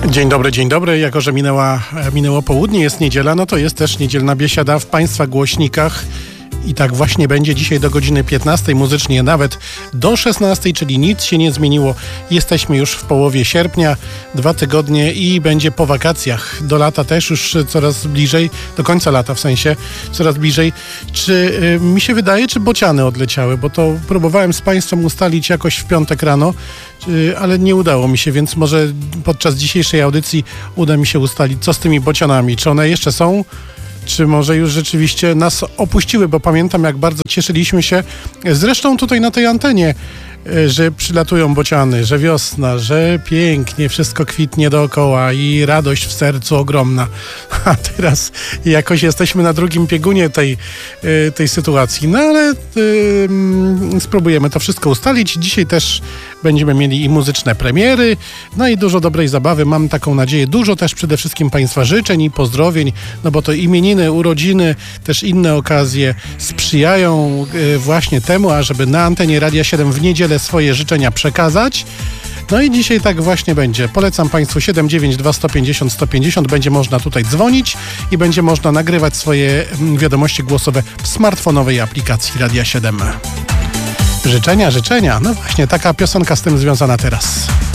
Dzień dobry. Jako że minęło południe, jest niedziela, no to jest też niedzielna biesiada w Państwa głośnikach. I tak właśnie będzie dzisiaj do godziny 15, muzycznie nawet do 16, czyli nic się nie zmieniło. Jesteśmy już w połowie sierpnia, 2 tygodnie i będzie po wakacjach. Do lata też już coraz bliżej, do końca lata w sensie, coraz bliżej. Czy mi się wydaje, czy bociany odleciały? Bo to próbowałem z Państwem ustalić jakoś w piątek rano, ale nie udało mi się, więc może podczas dzisiejszej audycji uda mi się ustalić, co z tymi bocianami. Czy one jeszcze są? Czy może już rzeczywiście nas opuściły, bo pamiętam, jak bardzo cieszyliśmy się, zresztą tutaj na tej antenie, że przylatują bociany, że wiosna, że pięknie, wszystko kwitnie dookoła i radość w sercu ogromna. A teraz jakoś jesteśmy na drugim biegunie tej sytuacji. No ale spróbujemy to wszystko ustalić. Dzisiaj też będziemy mieli i muzyczne premiery, no i dużo dobrej zabawy. Mam taką nadzieję. Dużo też przede wszystkim Państwa życzeń i pozdrowień, no bo to imieniny, urodziny, też inne okazje sprzyjają właśnie temu, ażeby na antenie Radia 7 w niedzielę swoje życzenia przekazać. No i dzisiaj tak właśnie będzie. Polecam Państwu 792 150 150. Będzie można tutaj dzwonić i będzie można nagrywać swoje wiadomości głosowe w smartfonowej aplikacji Radia 7. Życzenia. No właśnie, taka piosenka z tym związana teraz.